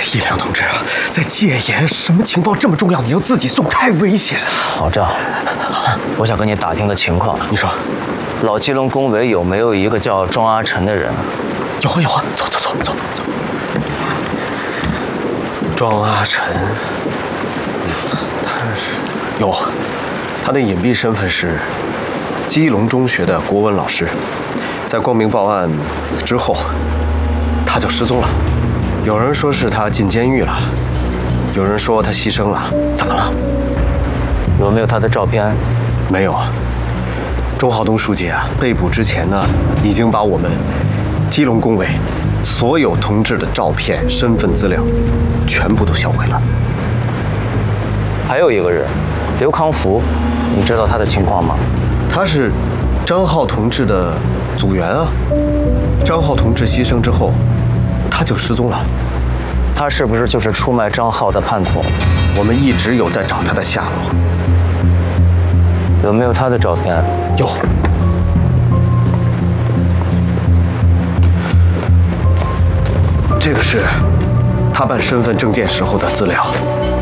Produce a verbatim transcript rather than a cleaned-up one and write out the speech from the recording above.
一良同志啊，在戒严，什么情报这么重要？你要自己送，太危险了。 老赵，我想跟你打听个情况。 你说， 老基隆工委有没有一个叫庄阿晨的人？ 有啊有啊，走走走走走。庄阿晨，嗯，他是有，他的隐蔽身份是基隆中学的国文老师，在光明报案之后，他就失踪了。有人说是他进监狱了，有人说他牺牲了。怎么了？ 有没有他的照片？ 没有啊。钟浩东书记啊，被捕之前呢，已经把我们基隆工委所有同志的照片、身份资料全部都销毁了。 还有一个人，刘康福，你知道他的情况吗？ 他是张浩同志的组员啊。张浩同志牺牲之后，他就失踪了。 他是不是就是出卖张浩的叛徒？ 我们一直有在找他的下落。 有没有他的照片？ 有。这个是他办身份证件时候的资料。